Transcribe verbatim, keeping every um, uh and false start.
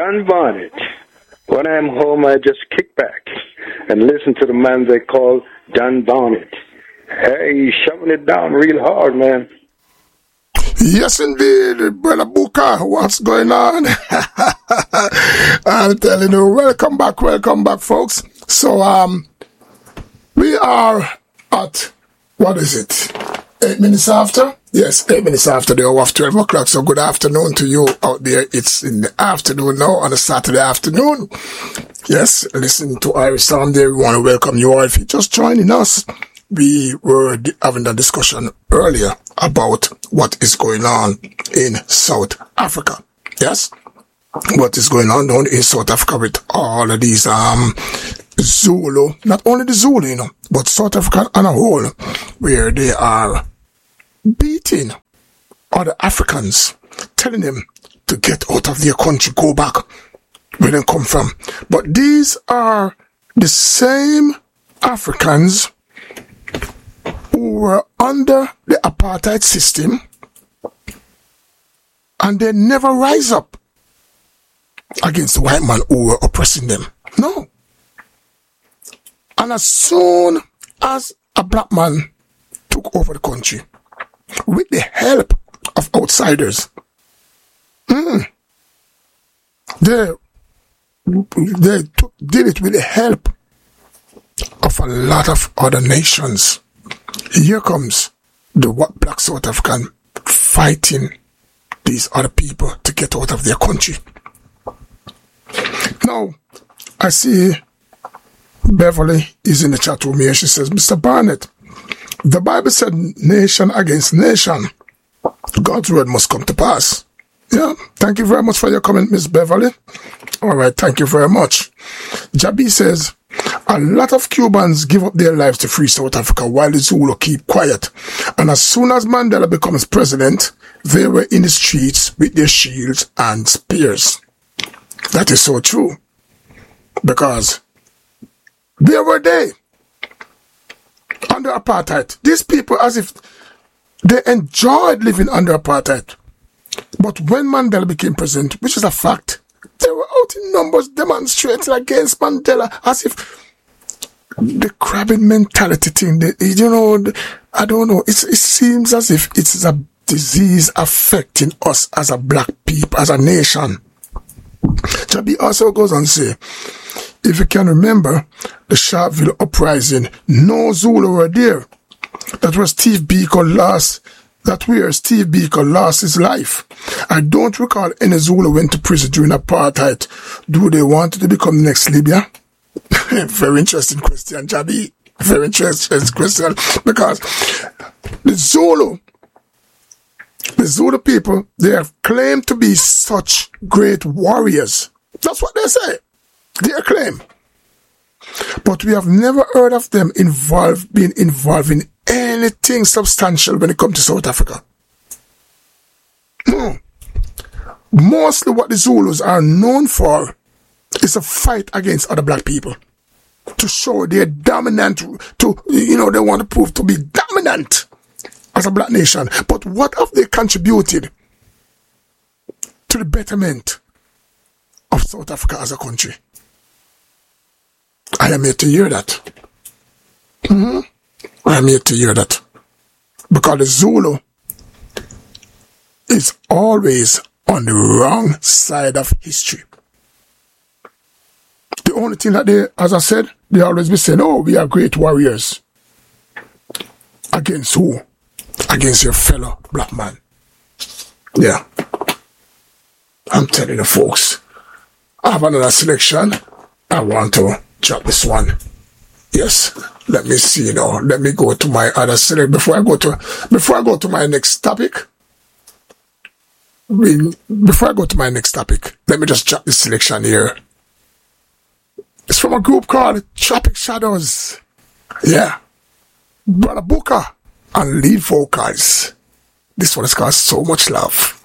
Dan Bonnet. When I'm home, I just kick back and listen to the man they call Dan Bonnet. Hey, he's shoving it down real hard, man. Yes, indeed, Brother Booker. What's going on? I'm telling you, welcome back, welcome back, folks. So, um, we are at, what is it, eight minutes after? Yes, eight minutes after the hour of twelve o'clock. So good afternoon to you out there. It's in the afternoon now, on a Saturday afternoon. Yes, listen to Irish Sound there. We want to welcome you all. If you're just joining us, we were having a discussion earlier about what is going on in South Africa. Yes? What is going on down in South Africa with all of these um Zulu, not only the Zulu, you know, but South Africa on a whole, where they are beating other Africans, telling them to get out of their country, go back where they come from. But these are the same Africans who were under the apartheid system, and they never rise up against the white man who were oppressing them. No. And as soon as a black man took over the country, with the help of outsiders, mm, they, they took, did it with the help of a lot of other nations. Here comes the what black South African fighting these other people to get out of their country. Now, I see Beverly is in the chat room here. She says, Mister Barnett, the Bible said nation against nation. God's word must come to pass. Yeah, thank you very much for your comment, Miss Beverly. All right, thank you very much. Jabi says, a lot of Cubans give up their lives to free South Africa while the Zulu keep quiet. And as soon as Mandela becomes president, they were in the streets with their shields and spears. That is so true. Because there were they under apartheid. These people, as if they enjoyed living under apartheid. But when Mandela became president, which is a fact, they were out in numbers demonstrating against Mandela, as if the crabbing mentality thing, the, you know, the, I don't know, it's, it seems as if it's a disease affecting us as a black people, as a nation. Jabi also goes on to say, if you can remember the Sharpeville uprising, no Zulu were there. That was Steve Biko lost, that where Steve Biko lost his life. I don't recall any Zulu went to prison during apartheid. Do they want to become next Libya? Very interesting question, Jabi. Very interesting question. Because the Zulu, the Zulu people, they have claimed to be such great warriors. That's what they say. Their claim. But we have never heard of them involved, being involved in anything substantial when it comes to South Africa. No. Mostly what the Zulus are known for is a fight against other black people. To show they're dominant, to, you know, they want to prove to be dominant as a black nation. But what have they contributed to the betterment of South Africa as a country? I am here to hear that. Mm-hmm. I am here to hear that. Because the Zulu is always on the wrong side of history. The only thing that they, as I said, they always be saying, oh, we are great warriors. Against who? Against your fellow black man. Yeah. I'm telling you, folks. I have another selection. I want to drop this one. Yes. Let me see now. Let me go to my other select before I go to before I go to my next topic. Before I go to my next topic, let me just drop this selection here. It's from a group called Tropic Shadows. Yeah. Brother Booker and lead vocals. This one is called So Much Love.